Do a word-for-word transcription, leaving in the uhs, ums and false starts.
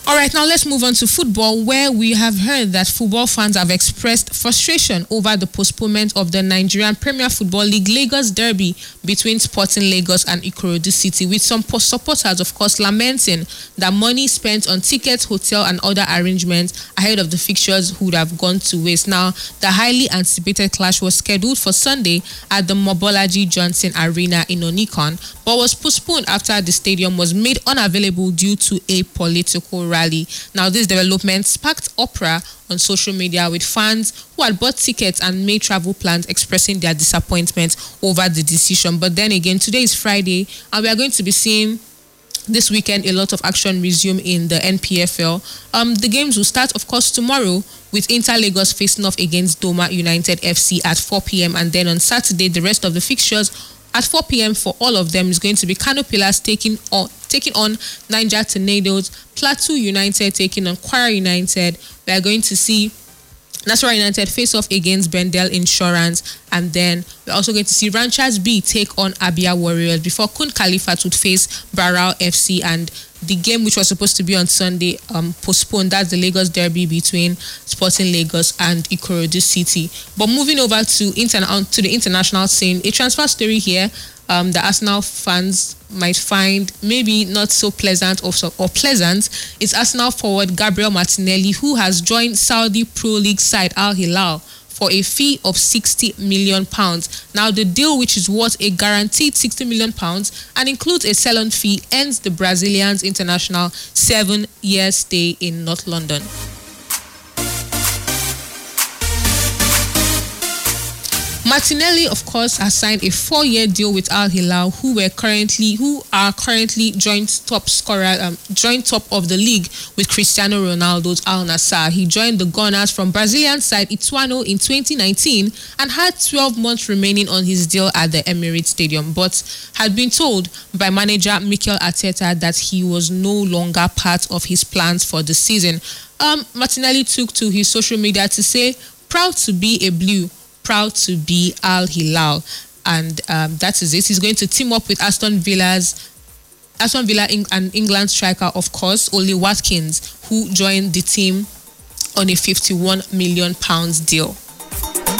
All right, now let's move on to football, where we have heard that football fans have expressed frustration over the postponement of the Nigerian Premier Football League Lagos Derby between Sporting Lagos and Ikorodu City, with some supporters, of course, lamenting that money spent on tickets, hotel, and other arrangements ahead of the fixtures would have gone to waste. Now, the highly anticipated clash was scheduled for Sunday at the Mobolaji Johnson Arena in Onikon, but was postponed after the stadium was made unavailable due to a political rally. Now, this development sparked uproar on social media, with fans who had bought tickets and made travel plans expressing their disappointment over the decision. But then again, today is Friday, and we are going to be seeing this weekend a lot of action resume in the N P F L. Um, the games will start, of course, tomorrow with Inter Lagos facing off against Doma United F C at four p.m. And then on Saturday, the rest of the fixtures at four p.m. for all of them is going to be Kano Pillars taking on taking on Niger Tornadoes, Plateau United taking on Kwara United. We are going to see Nasarawa United face off against Bendel Insurance, and then we're also going to see Ranchers B take on Abia Warriors before Kun Khalifat would face Barao F C, and the game which was supposed to be on Sunday um, postponed. That's the Lagos Derby between Sporting Lagos and Ikorodu City. But moving over to interna- to the international scene, a transfer story here um, the Arsenal fans might find maybe not so pleasant or, so, or pleasant. It's Arsenal forward Gabriel Martinelli, who has joined Saudi Pro League side Al Hilal for a fee of sixty million pounds. Now, the deal, which is worth a guaranteed sixty million pounds and includes a sell-on fee, ends the Brazilian's international seven-year stay in North London. Martinelli, of course, has signed a four-year deal with Al Hilal, who were currently, who are currently joint top scorer, um, joint top of the league with Cristiano Ronaldo's Al Nassr. He joined the Gunners from Brazilian side Ituano in twenty nineteen and had twelve months remaining on his deal at the Emirates Stadium, but had been told by manager Mikel Arteta that he was no longer part of his plans for the season. Um, Martinelli took to his social media to say, "Proud to be a Blue. Proud to be Al Hilal," and um, that is it. He's going to team up with Aston Villa's Aston Villa and England striker, of course, Oli Watkins, who joined the team on a fifty-one million pounds deal.